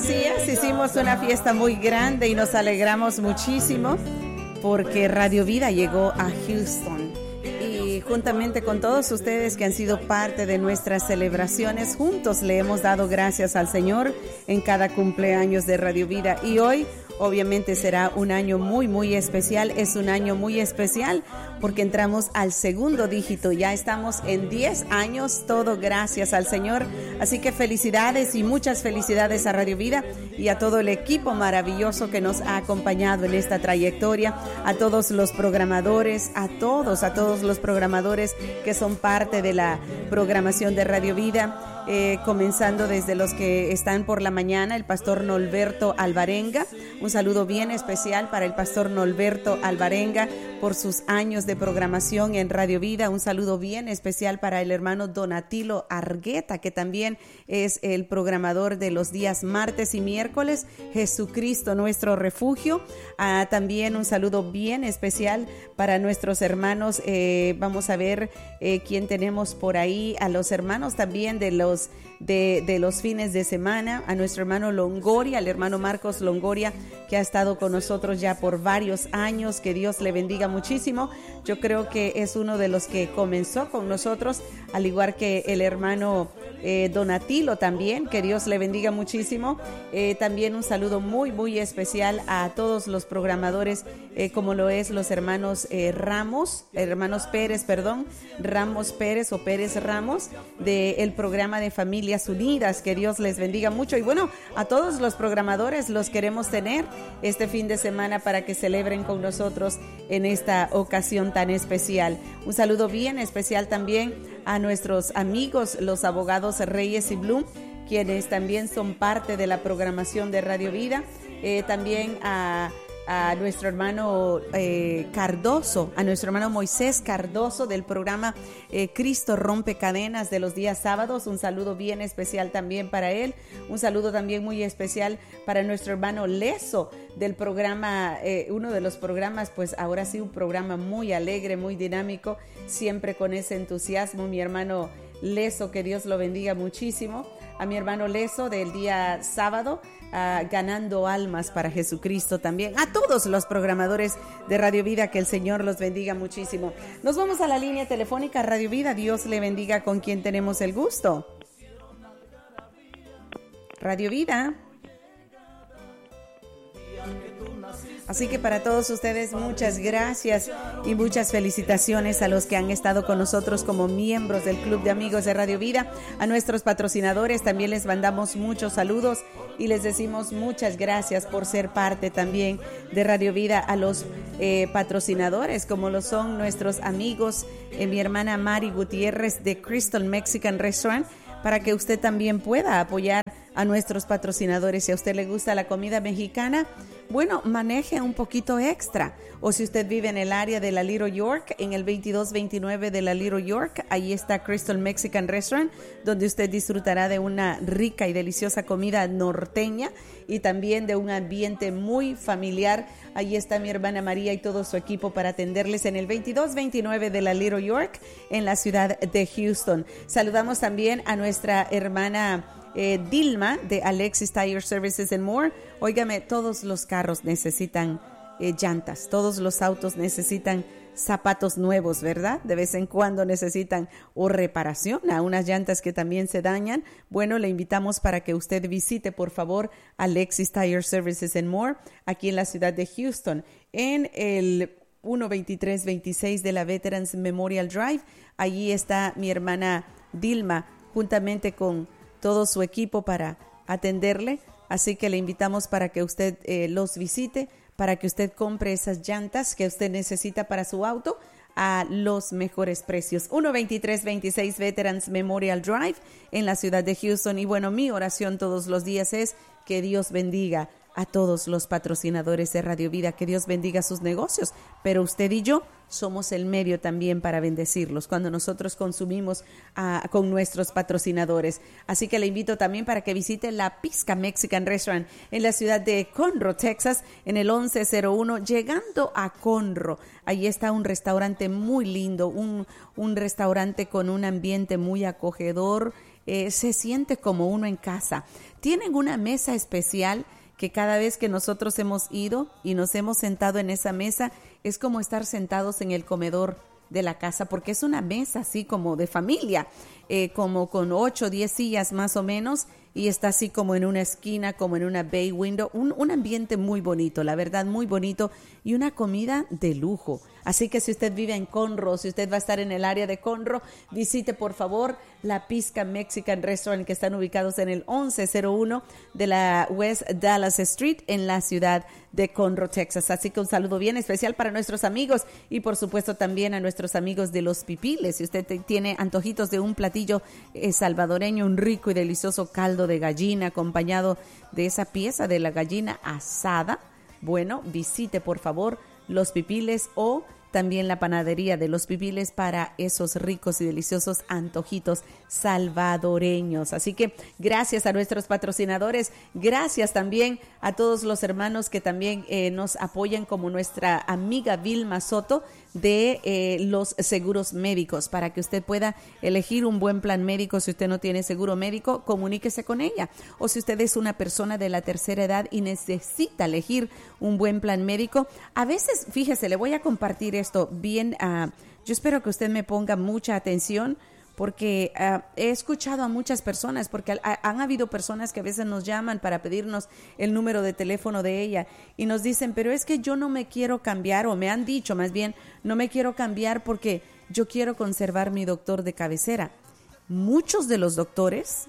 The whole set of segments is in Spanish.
Así es, hicimos una fiesta muy grande y nos alegramos muchísimo porque Radio Vida llegó a Houston. Y juntamente con todos ustedes que han sido parte de nuestras celebraciones, juntos le hemos dado gracias al Señor en cada cumpleaños de Radio Vida. Y hoy obviamente será un año muy especial. Es un año muy especial porque entramos al segundo dígito. Ya estamos en 10 años, todo gracias al Señor. Así que felicidades y muchas felicidades a Radio Vida y a todo el equipo maravilloso que nos ha acompañado en esta trayectoria, a todos los programadores, a todos los programadores que son parte de la programación de Radio Vida. Comenzando desde los que están por la mañana, el pastor Norberto Alvarenga. Un saludo bien especial para el pastor Norberto Alvarenga por sus años de programación en Radio Vida. Un saludo bien especial para el hermano Donatilo Argueta, que también es el programador de los días martes y miércoles, Jesucristo nuestro refugio. También un saludo bien especial para nuestros hermanos. Vamos a ver quién tenemos por ahí, a los hermanos también de los fines de semana, a nuestro hermano Longoria, al hermano Marcos Longoria, que ha estado con nosotros ya por varios años. Que Dios le bendiga muchísimo. Yo creo que es uno de los que comenzó con nosotros, al igual que el hermano Donatilo también, que Dios le bendiga muchísimo. También un saludo muy especial a todos los programadores, como lo es los hermanos Ramos Pérez o Pérez Ramos, del programa de Familias Unidas. Que Dios les bendiga mucho. Y bueno, a todos los programadores los queremos tener este fin de semana para que celebren con nosotros en esta ocasión tan especial. Un saludo bien especial también a nuestros amigos, los abogados Reyes y Blum, quienes también son parte de la programación de Radio Vida. También a nuestro hermano Cardoso, a nuestro hermano Moisés Cardoso del programa Cristo Rompe Cadenas de los días sábados. Un saludo bien especial también para él. Un saludo también muy especial para nuestro hermano Leso del programa, uno de los programas, pues ahora sí, un programa muy alegre, muy dinámico, siempre con ese entusiasmo. Mi hermano Leso, que Dios lo bendiga muchísimo. A mi hermano Leso del día sábado, ganando almas para Jesucristo también. A todos los programadores de Radio Vida, que el Señor los bendiga muchísimo. Nos vamos a la línea telefónica Radio Vida. Dios le bendiga. ¿Con quién tenemos el gusto? Radio Vida. Así que para todos ustedes, muchas gracias y muchas felicitaciones a los que han estado con nosotros como miembros del Club de Amigos de Radio Vida. A nuestros patrocinadores también les mandamos muchos saludos y les decimos muchas gracias por ser parte también de Radio Vida. A los patrocinadores, como lo son nuestros amigos, mi hermana Mari Gutiérrez de Crystal Mexican Restaurant, para que usted también pueda apoyar a nuestros patrocinadores. Si a usted le gusta la comida mexicana, bueno, maneje un poquito extra. O si usted vive en el área de la Little York, en el 2229 de la Little York, ahí está Crystal Mexican Restaurant, donde usted disfrutará de una rica y deliciosa comida norteña y también de un ambiente muy familiar. Ahí está mi hermana María y todo su equipo para atenderles en el 2229 de la Little York, en la ciudad de Houston. Saludamos también a nuestra hermana Dilma de Alexis Tire Services and More. Óigame, todos los carros necesitan llantas, todos los autos necesitan zapatos nuevos, ¿verdad? De vez en cuando necesitan o reparación a unas llantas que también se dañan. Bueno, le invitamos para que usted visite, por favor, Alexis Tire Services and More, aquí en la ciudad de Houston, en el 12326 de la Veterans Memorial Drive. Allí está mi hermana Dilma, juntamente con todo su equipo para atenderle. Así que le invitamos para que usted los visite, para que usted compre esas llantas que usted necesita para su auto a los mejores precios. 12326 Veterans Memorial Drive en la ciudad de Houston. Y bueno, mi oración todos los días es que Dios bendiga a todos los patrocinadores de Radio Vida, que Dios bendiga sus negocios, pero usted y yo somos el medio también para bendecirlos cuando nosotros consumimos con nuestros patrocinadores. Así que le invito también para que visite la Pizca Mexican Restaurant en la ciudad de Conroe, Texas, en el 1101, llegando a Conroe. Allí está un restaurante muy lindo, un restaurante con un ambiente muy acogedor, se siente como uno en casa. Tienen una mesa especial que cada vez que nosotros hemos ido y nos hemos sentado en esa mesa, es como estar sentados en el comedor de la casa, porque es una mesa así como de familia, como con 8 o 10 sillas más o menos, y está así como en una esquina, como en una bay window, un ambiente muy bonito, la verdad, muy bonito, y una comida de lujo. Así que si usted vive en Conroe, si usted va a estar en el área de Conroe, visite por favor la Pizca Mexican Restaurant, que están ubicados en el 1101 de la West Dallas Street en la ciudad de Conroe, Texas. Así que un saludo bien especial para nuestros amigos y por supuesto también a nuestros amigos de Los Pipiles. Si usted tiene antojitos de un platillo salvadoreño, un rico y delicioso caldo de gallina acompañado de esa pieza de la gallina asada, bueno, visite por favor Los Pipiles o también la panadería de Los Pipiles para esos ricos y deliciosos antojitos salvadoreños. Así que gracias a nuestros patrocinadores, gracias también a todos los hermanos que también nos apoyan, como nuestra amiga Vilma Soto de los seguros médicos, para que usted pueda elegir un buen plan médico. Si usted no tiene seguro médico, comuníquese con ella, o si usted es una persona de la tercera edad y necesita elegir un buen plan médico, a veces, fíjese, le voy a compartir esto bien, yo espero que usted me ponga mucha atención, porque he escuchado a muchas personas, porque han habido personas que a veces nos llaman para pedirnos el número de teléfono de ella y nos dicen, pero es que yo no me quiero cambiar, o me han dicho más bien, no me quiero cambiar porque yo quiero conservar mi doctor de cabecera. Muchos de los doctores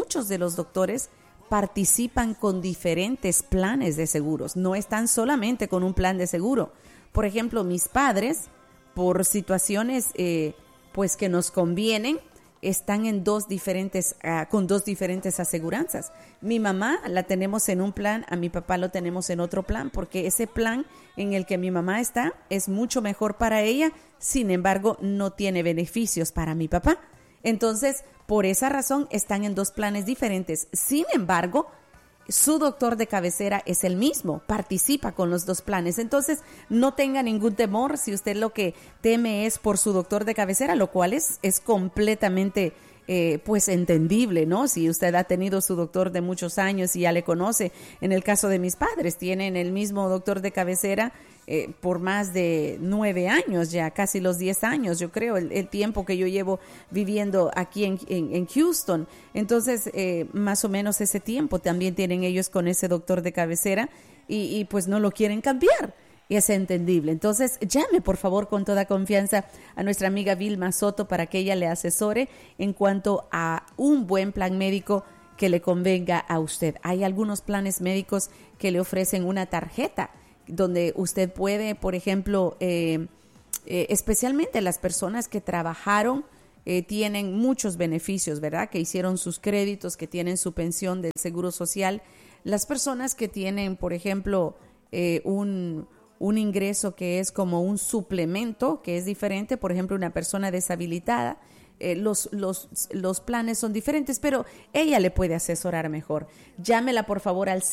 participan con diferentes planes de seguros, no están solamente con un plan de seguro. Por ejemplo, mis padres, por situaciones pues que nos convienen, están en con dos diferentes aseguranzas. Mi mamá la tenemos en un plan, a mi papá lo tenemos en otro plan, porque ese plan en el que mi mamá está es mucho mejor para ella, sin embargo no tiene beneficios para mi papá. Entonces, por esa razón están en dos planes diferentes. Sin embargo, su doctor de cabecera es el mismo, participa con los dos planes. Entonces, no tenga ningún temor si usted lo que teme es por su doctor de cabecera, lo cual es completamente pues entendible, ¿no? Si usted ha tenido su doctor de muchos años y ya le conoce. En el caso de mis padres, tienen el mismo doctor de cabecera por más de 9 años, ya casi los 10 años, yo creo, el tiempo que yo llevo viviendo aquí en Houston. Entonces, más o menos ese tiempo también tienen ellos con ese doctor de cabecera y pues no lo quieren cambiar. Y es entendible. Entonces, llame por favor con toda confianza a nuestra amiga Vilma Soto para que ella le asesore en cuanto a un buen plan médico que le convenga a usted. Hay algunos planes médicos que le ofrecen una tarjeta donde usted puede, por ejemplo, especialmente las personas que trabajaron, tienen muchos beneficios, ¿verdad? Que hicieron sus créditos, que tienen su pensión del Seguro Social. Las personas que tienen, por ejemplo, un ingreso que es como un suplemento, que es diferente, por ejemplo, una persona deshabilitada, los planes son diferentes, pero ella le puede asesorar mejor. Llámela por favor al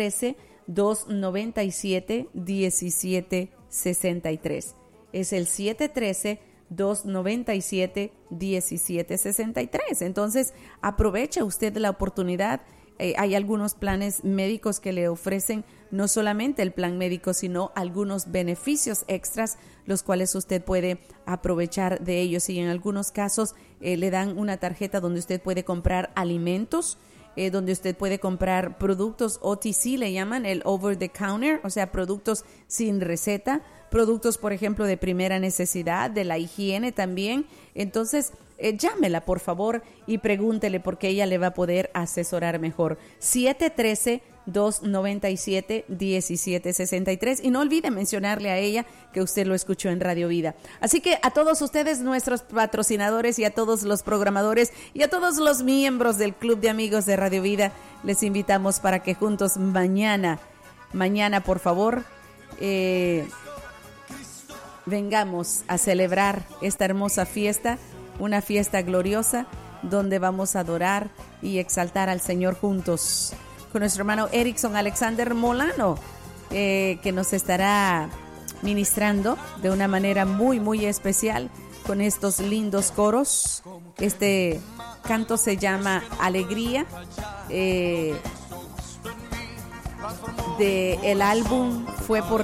713-297-1763. Es el 713-297-1763. Entonces, aprovecha usted la oportunidad. Hay algunos planes médicos que le ofrecen no solamente el plan médico, sino algunos beneficios extras, los cuales usted puede aprovechar de ellos. Y en algunos casos le dan una tarjeta donde usted puede comprar alimentos, donde usted puede comprar productos OTC, le llaman el over the counter, o sea, productos sin receta, productos, por ejemplo, de primera necesidad, de la higiene también. Entonces, llámela, por favor, y pregúntele porque ella le va a poder asesorar mejor. 713-297-1763. Y no olvide mencionarle a ella que usted lo escuchó en Radio Vida. Así que a todos ustedes, nuestros patrocinadores, y a todos los programadores, y a todos los miembros del Club de Amigos de Radio Vida, les invitamos para que juntos mañana, por favor, vengamos a celebrar esta hermosa fiesta, una fiesta gloriosa donde vamos a adorar y exaltar al Señor juntos con nuestro hermano Erickson Alexander Molano, que nos estará ministrando de una manera muy, muy especial con estos lindos coros. Este canto se llama Alegría, de el álbum Fue por